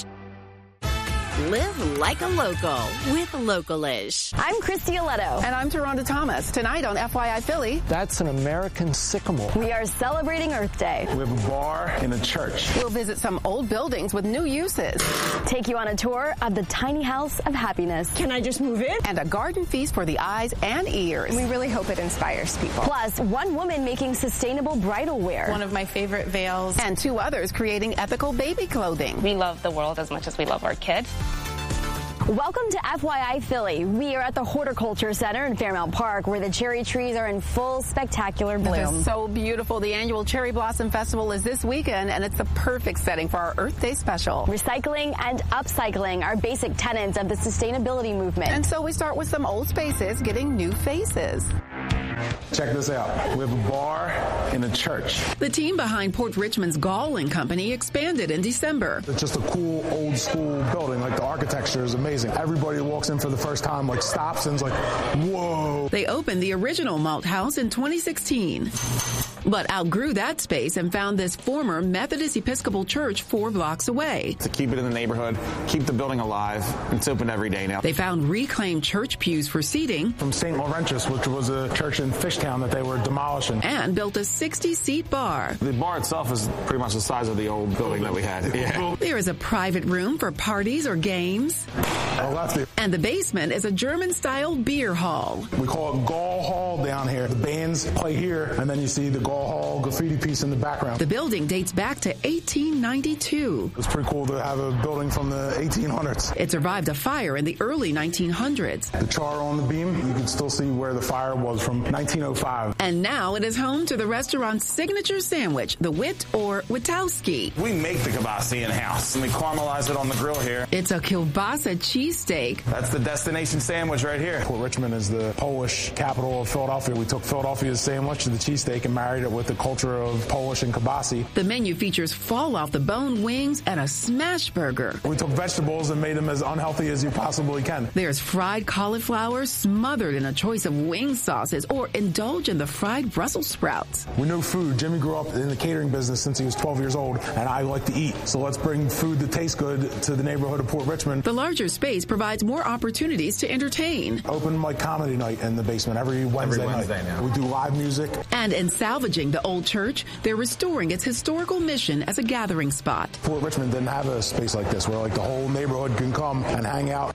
Live like a local with Local-ish. I'm Christy Aletto. And I'm Taronda Thomas. Tonight on FYI Philly. That's an American sycamore. We are celebrating Earth Day. We have a bar in a church. We'll visit some old buildings with new uses. Take you on a tour of the Tiny House of Happiness. Can I just move in? And a garden feast for the eyes and ears. We really hope it inspires people. Plus, one woman making sustainable bridal wear. One of my favorite veils. And two others creating ethical baby clothing. We love the world as much as we love our kid. Welcome to FYI Philly. We are at the Horticulture Center in Fairmount Park, where the cherry trees are in full spectacular bloom. It's so beautiful. The annual Cherry Blossom Festival is this weekend, and it's the perfect setting for our Earth Day special. Recycling and upcycling are basic tenets of the sustainability movement. And so we start with some old spaces getting new faces. Check this out. We have a bar in a church. The team behind Port Richmond's Gall & Company expanded in December. It's just a cool, old school building. Like, the architecture is amazing. Everybody who walks in for the first time, like, stops and is like, whoa. They opened the original malt house in 2016, but outgrew that space and found this former Methodist Episcopal church 4 blocks away. To keep it in the neighborhood, keep the building alive. It's open every day now. They found reclaimed church pews for seating from St. Laurentius, which was a church in Fishtown that they were demolishing, and built a 60-seat bar. The bar itself is pretty much the size of the old building that we had. Yeah. There is a private room for parties or games. Oh, that's it. And the basement is a German-style beer hall. We call it Gall Hall down here. The bands play here, and then you see the Gall Hall graffiti piece in the background. The building dates back to 1892. It's pretty cool to have a building from the 1800s. It survived a fire in the early 1900s. The char on the beam, you can still see where the fire was from 1905. And now it is home to the restaurant's signature sandwich, the Wit or Witowski. We make the kielbasa in-house, and we caramelize it on the grill here. It's a kielbasa cheesesteak. That's the destination sandwich right here. Port Richmond is the Polish capital of Philadelphia. We took Philadelphia's sandwich to the cheesesteak and married it with the culture of Polish and kielbasa. The menu features fall-off-the-bone wings and a smash burger. We took vegetables and made them as unhealthy as you possibly can. There's fried cauliflower smothered in a choice of wing sauces, or indulge in the fried Brussels sprouts. We know food. Jimmy grew up in the catering business since he was 12 years old, and I like to eat. So let's bring food that tastes good to the neighborhood of Port Richmond. The larger space provides more opportunities to entertain. Open mic comedy night in the basement every Wednesday night. Now. We do live music. And in salvaging the old church, they're restoring its historical mission as a gathering spot. Port Richmond didn't have a space like this where, like, the whole neighborhood can come and hang out.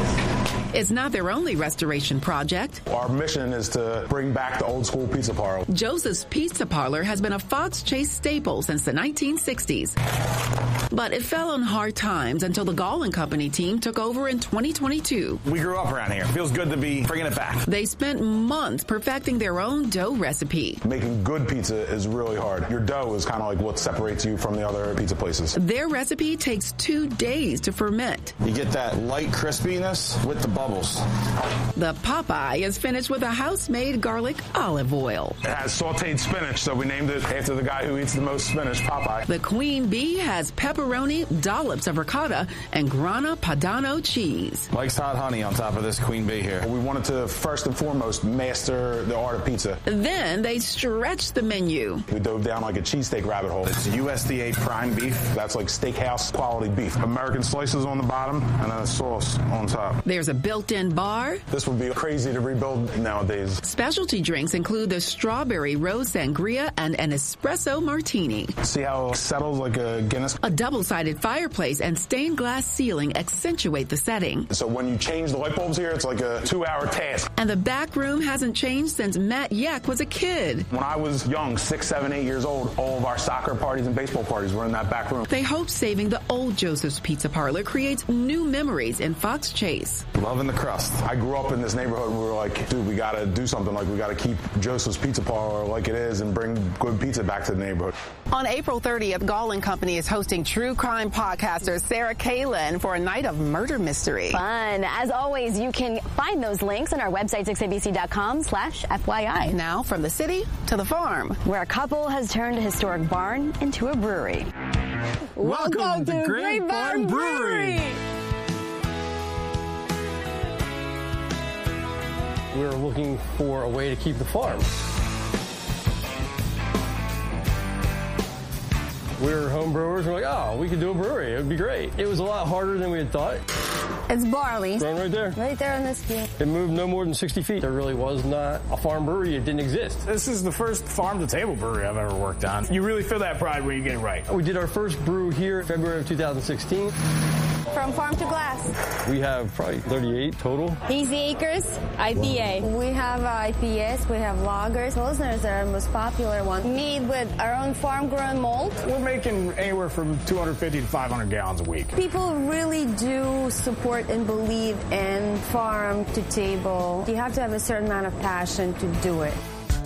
It's not their only restoration project. Our mission is to bring back the old school pizza parlor. Joseph's Pizza Parlor has been a Fox Chase staple since the 1960s. But it fell on hard times until the Gall & Company team took over in 2022. We grew up around here. It feels good to be bringing it back. They spent months perfecting their own dough recipe. Making good pizza is really hard. Your dough is kind of like what separates you from the other pizza places. Their recipe takes 2 days to ferment. You get that light crispiness with the bubbles. The Popeye is finished with a house-made garlic olive oil. It has sauteed spinach, so we named it after the guy who eats the most spinach, Popeye. The Queen Bee has pepperoni, dollops of ricotta, and Grana Padano cheese. Mike's hot honey on top of this Queen Bee here. We wanted to, first and foremost, master the art of pizza. Then they stretched the menu. We dove down like a cheesesteak rabbit hole. It's USDA prime beef. That's like steakhouse quality beef. American slices on the bottom, and then a sauce on top. There's a built-in bar. This would be crazy to rebuild nowadays. Specialty drinks include the strawberry rose sangria and an espresso martini. See how it settles like a Guinness? A double-sided fireplace and stained glass ceiling accentuate the setting. So when you change the light bulbs here, it's like a 2-hour task. And the back room hasn't changed since Matt Yeck was a kid. When I was young, 6, 7, 8 years old, all of our soccer parties and baseball parties were in that back room. They hope saving the old Joseph's Pizza Parlor creates new memories in Fox Chase. Love loving the crust. I grew up in this neighborhood and we were like, dude, we got to do something. Like, we got to keep Joseph's Pizza Parlor like it is and bring good pizza back to the neighborhood. On April 30th, Gall & Company is hosting true crime podcaster Sarah Kalin for a night of murder mystery. Fun. As always, you can find those links on our website, 6abc.com/FYI. Now, from the city to the farm, where a couple has turned a historic barn into a brewery. Welcome to Great Barn Brewery. We're looking for a way to keep the farm. We were home brewers. We're like, oh, we could do a brewery. It would be great. It was a lot harder than we had thought. It's barley. Grown right there. Right there on this field. It moved no more than 60 feet. There really was not a farm brewery. It didn't exist. This is the first farm-to-table brewery I've ever worked on. You really feel that pride when you get it right. We did our first brew here in February of 2016. From farm to glass. We have probably 38 total. Easy Acres, IPA. We have IPAs, we have lagers. Pilsners are the most popular one. Made with our own farm-grown malt. We're making anywhere from 250 to 500 gallons a week. People really do support and believe in farm to table. You have to have a certain amount of passion to do it.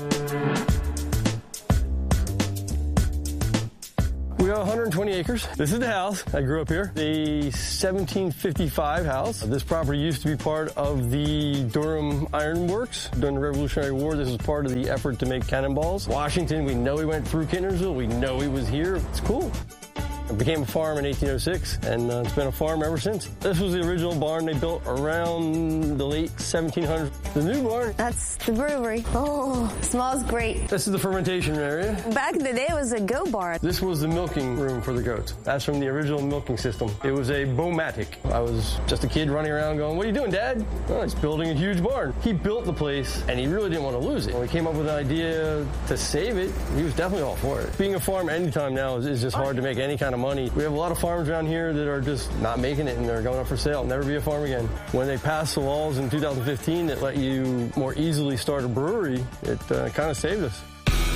We have 120 acres. This is the house. I grew up here. The 1755 house. This property used to be part of the Durham Iron Works. During the Revolutionary War, this was part of the effort to make cannonballs. Washington, we know he went through Kintnersville. We know he was here. It's cool. It became a farm in 1806, and it's been a farm ever since. This was the original barn they built around the late 1700s. The new barn. That's the brewery. Oh, smells great. This is the fermentation area. Back in the day, it was a goat barn. This was the milking room for the goats. That's from the original milking system. It was a Bowmatic. I was just a kid running around going, what are you doing, Dad? Oh, it's building a huge barn. He built the place, and he really didn't want to lose it. When we came up with an idea to save it, he was definitely all for it. Being a farm anytime now is just hard to make any kind of money. We have a lot of farms around here that are just not making it and they're going up for sale. Never be a farm again. When they passed the laws in 2015 that let you more easily start a brewery, it kind of saved us.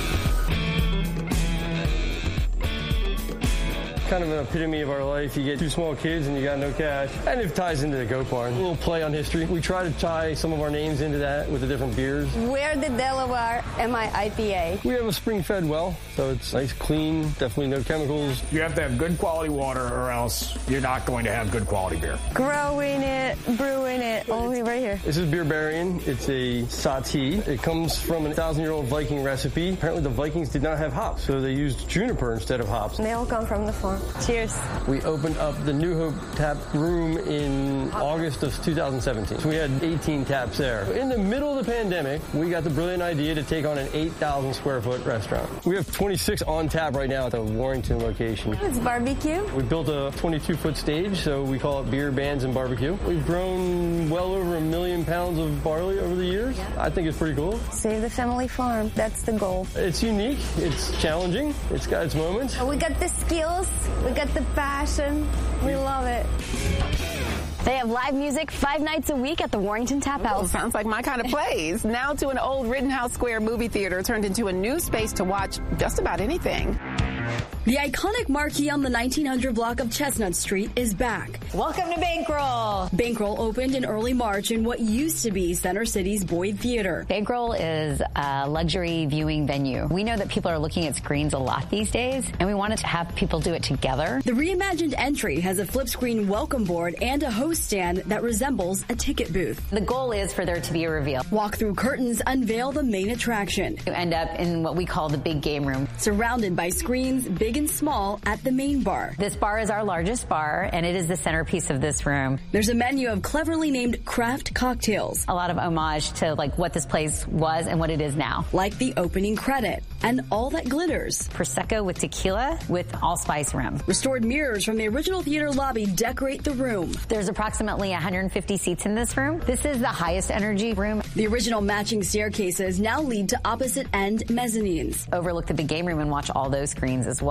Kind of an epitome of our life. You get two small kids and you got no cash. And it ties into the goat barn. A little play on history. We try to tie some of our names into that with the different beers. We're the Delaware MI IPA. We have a spring-fed well, so it's nice, clean, definitely no chemicals. You have to have good quality water or else you're not going to have good quality beer. Growing it, brewing it, only right here. This is Beer Barian. It's a sautée. It comes from a 1,000-year-old Viking recipe. Apparently the Vikings did not have hops, so they used juniper instead of hops. They all come from the farm. Cheers. We opened up the New Hope Tap Room in August of 2017. So we had 18 taps there. In the middle of the pandemic, we got the brilliant idea to take on an 8,000 square foot restaurant. We have 26 on tap right now at the Warrington location. It's barbecue. We built a 22-foot stage, so we call it Beer, Bands, and Barbecue. We've grown well over 1 million pounds of barley over the years. Yeah. I think it's pretty cool. Save the family farm. That's the goal. It's unique. It's challenging. It's got its moments. We got the skills. We got the passion. We love it. They have live music 5 nights a week at the Warrington Tap House. Ooh, sounds like my kind of place. Now to an old Rittenhouse Square movie theater turned into a new space to watch just about anything. The iconic marquee on the 1900 block of Chestnut Street is back. Welcome to Bankroll. Bankroll opened in early March in what used to be Center City's Boyd Theater. Bankroll is a luxury viewing venue. We know that people are looking at screens a lot these days, and we wanted to have people do it together. The reimagined entry has a flip screen welcome board and a host stand that resembles a ticket booth. The goal is for there to be a reveal. Walk-through curtains unveil the main attraction. You end up in what we call the big game room. Surrounded by screens big and small at the main bar. This bar is our largest bar, and it is the centerpiece of this room. There's a menu of cleverly named craft cocktails. A lot of homage to like what this place was and what it is now. Like the opening credit and All That Glitters. Prosecco with tequila with allspice rum. Restored mirrors from the original theater lobby decorate the room. There's approximately 150 seats in this room. This is the highest energy room. The original matching staircases now lead to opposite end mezzanines. Overlook the big game room and watch all those screens as well.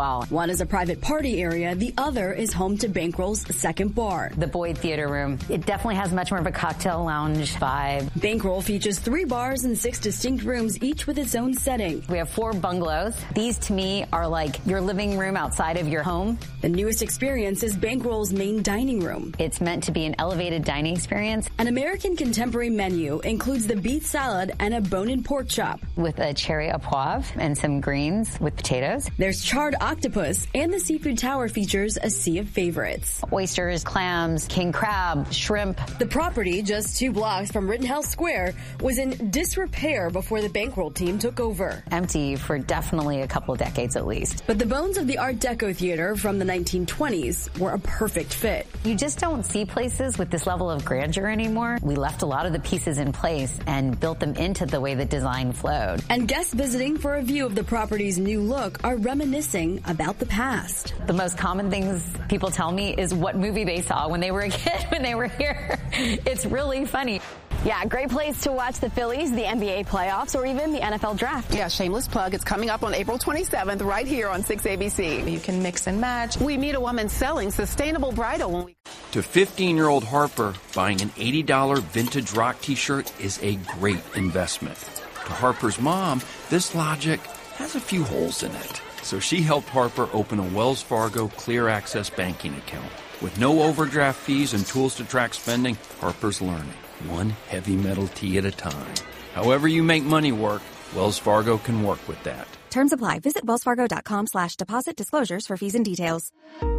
hall. One is a private party area. The other is home to Bankroll's second bar, the Boyd Theater Room. It definitely has much more of a cocktail lounge vibe. Bankroll features 3 bars and 6 distinct rooms, each with its own setting. We have 4 bungalows. These, to me, are like your living room outside of your home. The newest experience is Bankroll's main dining room. It's meant to be an elevated dining experience. An American contemporary menu includes the beef salad and a bone-in pork chop. With a cherry au poivre and some greens with potatoes. There's charred octopus, and the seafood tower features a sea of favorites. Oysters, clams, king crab, shrimp. The property, just 2 blocks from Rittenhouse Square, was in disrepair before the Bankroll team took over. Empty for definitely a couple of decades at least. But the bones of the Art Deco theater from the 1920s were a perfect fit. You just don't see places with this level of grandeur anymore. We left a lot of the pieces in place and built them into the way the design flowed. And guests visiting for a view of the property's new look are reminiscing about the past. The most common things people tell me is what movie they saw when they were a kid when they were here. It's really funny. Yeah, great place to watch the Phillies, the NBA playoffs, or even the NFL draft. Yeah, shameless plug. It's coming up on April 27th right here on 6 ABC. You can mix and match. We meet a woman selling sustainable bridal when we... To 15-year-old Harper, buying an $80 vintage rock t-shirt is a great investment. To Harper's mom, this logic has a few holes in it. So she helped Harper open a Wells Fargo Clear Access banking account. With no overdraft fees and tools to track spending, Harper's learning. One heavy metal tea at a time. However you make money work, Wells Fargo can work with that. Terms apply. Visit wellsfargo.com/deposit disclosures for fees and details.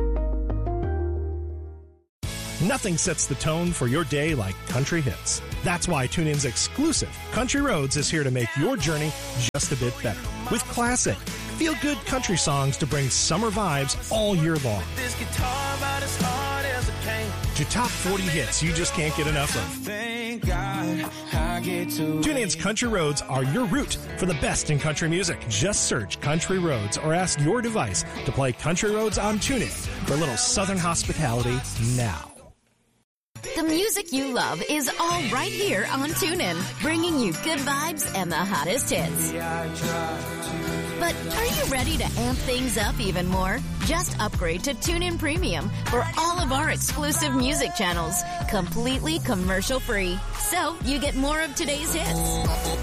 Nothing sets the tone for your day like country hits. That's why TuneIn's exclusive Country Roads is here to make your journey just a bit better. With classic, feel-good country songs to bring summer vibes all year long. This guitar about as hard as it came. To top 40 hits you just can't get enough of. Thank God I get to TuneIn's Country Roads are your route for the best in country music. Just search Country Roads or ask your device to play Country Roads on TuneIn for a little southern hospitality now. The music you love is all right here on TuneIn, bringing you good vibes and the hottest hits. But are you ready to amp things up even more? Just upgrade to TuneIn Premium for all of our exclusive music channels, completely commercial-free. So you get more of today's hits.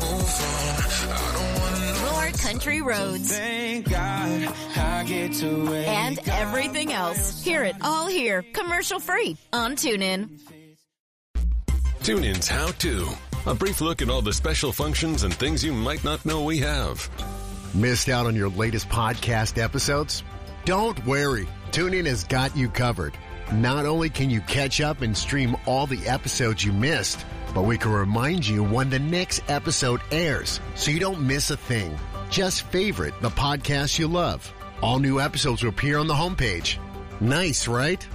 More country roads. Thank God I get to and everything else. Hear it all here, commercial-free on TuneIn. TuneIn's How To. A brief look at all the special functions and things you might not know we have. Missed out on your latest podcast episodes? Don't worry. TuneIn has got you covered. Not only can you catch up and stream all the episodes you missed, but we can remind you when the next episode airs so you don't miss a thing. Just favorite the podcast you love. All new episodes will appear on the homepage. Nice, right?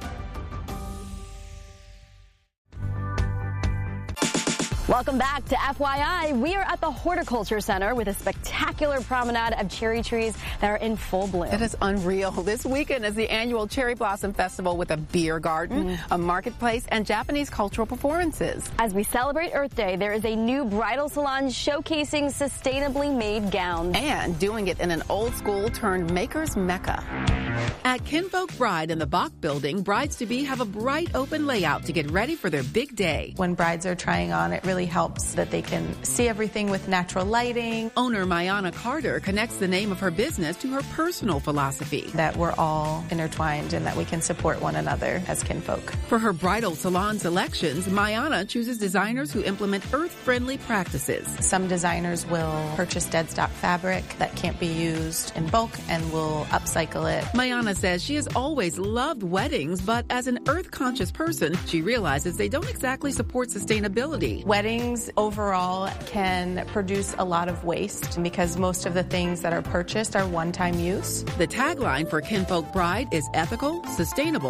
Welcome back to FYI. We are at the Horticulture Center with a spectacular promenade of cherry trees that are in full bloom. It is unreal. This weekend is the annual Cherry Blossom Festival with a beer garden, a marketplace, and Japanese cultural performances. As we celebrate Earth Day, there is a new bridal salon showcasing sustainably made gowns. And doing it in an old school turned maker's mecca. At Kinfolk Bride in the Bach Building, brides-to-be have a bright open layout to get ready for their big day. When brides are trying on, it really helps that they can see everything with natural lighting. Owner Mayana Carter connects the name of her business to her personal philosophy. That we're all intertwined and that we can support one another as kinfolk. For her bridal salon selections, Mayana chooses designers who implement earth-friendly practices. Some designers will purchase dead stock fabric that can't be used in bulk and will upcycle it. Mayana says she has always loved weddings, but as an earth-conscious person, she realizes they don't exactly support sustainability. Weddings overall can produce a lot of waste because most of the things that are purchased are one-time use. The tagline for Kinfolk Bride is ethical, sustainable, inclusive.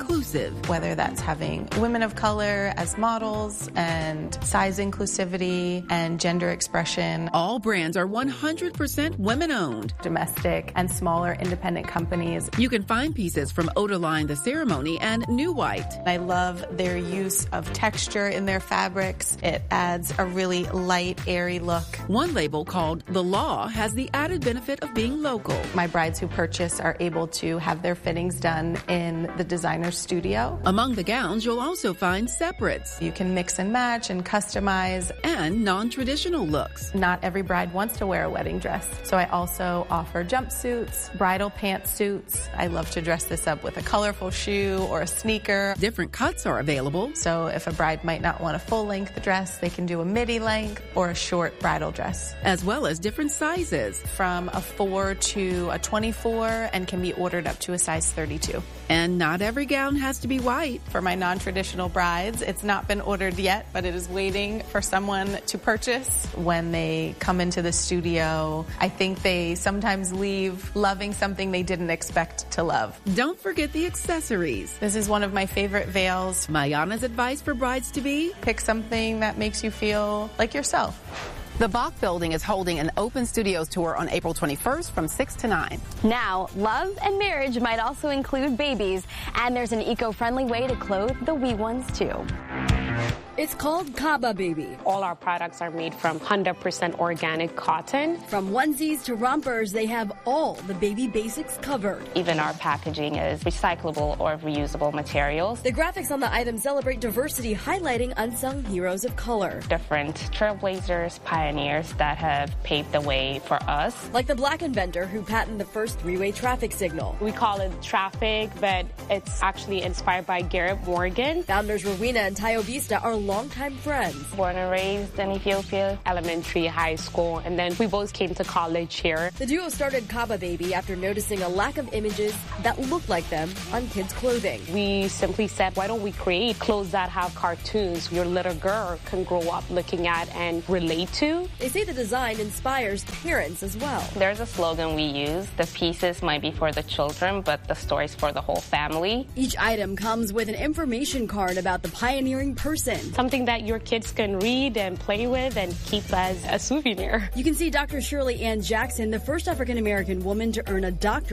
inclusive. Whether that's having women of color as models and size inclusivity and gender expression. All brands are 100% women-owned. Domestic and smaller independent companies. You can find pieces from Odaline The Ceremony and New White. I love their use of texture in their fabrics. It adds a really light, airy look. One label called The Law has the added benefit of being local. My brides who purchase are able to have their fittings done in the designer's studio. Among the gowns, you'll also find separates. You can mix and match and customize. And non-traditional looks. Not every bride wants to wear a wedding dress. So I also offer jumpsuits, bridal pantsuits. I love to dress this up with a colorful shoe or a sneaker. Different cuts are available. So if a bride might not want a full-length dress, they can do a midi length or a short bridal dress. As well as different sizes. From a 4 to a 24 and can be ordered up to a size 32. And not every gown has to be white. For my non-traditional brides, it's not been ordered yet, but it is waiting for someone to purchase. When they come into the studio, I think they sometimes leave loving something they didn't expect to love. Don't forget the accessories. This is one of my favorite veils. Mayana's advice for brides to be? Pick something that makes you feel like yourself. The Bach Building is holding an open studios tour on April 21st from 6 to 9. Now, love and marriage might also include babies, and there's an eco-friendly way to clothe the wee ones, too. It's called Kaba Baby. All our products are made from 100% organic cotton. From onesies to rompers, they have all the baby basics covered. Even our packaging is recyclable or reusable materials. The graphics on the items celebrate diversity, highlighting unsung heroes of color. Different trailblazers, pioneers that have paved the way for us. Like the black inventor who patented the first three-way traffic signal. We call it traffic, but it's actually inspired by Garrett Morgan. Founders Rowena and Tayo Vista are longtime friends. Born and raised in Ethiopia, elementary, high school, and then we both came to college here. The duo started Kaba Baby after noticing a lack of images that look like them on kids' clothing. We simply said, why don't we create clothes that have cartoons your little girl can grow up looking at and relate to? They say the design inspires parents as well. There's a slogan we use, the pieces might be for the children, but the story's for the whole family. Each item comes with an information card about the pioneering person. Something that your kids can read and play with and keep as a souvenir. You can see Dr. Shirley Ann Jackson, the first African-American woman to earn a doctorate